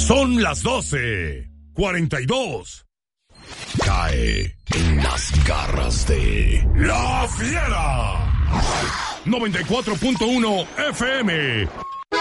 Son las 12:42. Cae en las garras de La Fiera. 94.1 FM.